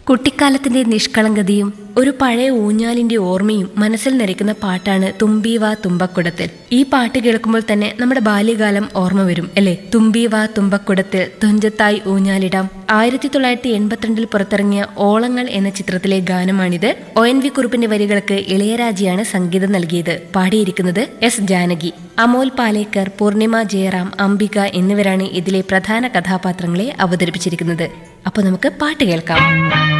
കുട്ടിക്കാലത്തിന്റെ നിഷ്കളങ്കതയും ഒരു പഴയ ഊഞ്ഞാലിന്റെ ഓർമ്മയും മനസ്സിൽ നിറയ്ക്കുന്ന പാട്ടാണ് തുമ്പീവാ തുമ്പക്കുടത്തിൽ. ഈ പാട്ട് കേൾക്കുമ്പോൾ തന്നെ നമ്മുടെ ബാല്യകാലം ഓർമ്മ വരും അല്ലെ? തുമ്പീവാ തുമ്പക്കുടത്തിൽ തുഞ്ചത്തായി ഊഞ്ഞാലിടാം. 1982 പുറത്തിറങ്ങിയ ഓളങ്ങൾ എന്ന ചിത്രത്തിലെ ഗാനമാണിത്. ONV കുറുപ്പിന്റെ വരികൾക്ക് ഇളയരാജയാണ് സംഗീതം നൽകിയത്. പാടിയിരിക്കുന്നത് S ജാനകി. അമോൽ പാലേക്കർ, പൂർണിമ ജയറാം, അംബിക എന്നിവരാണ് ഇതിലെ പ്രധാന കഥാപാത്രങ്ങളെ അവതരിപ്പിച്ചിരിക്കുന്നത്. അപ്പോൾ നമുക്ക് പാട്ട് കേൾക്കാം.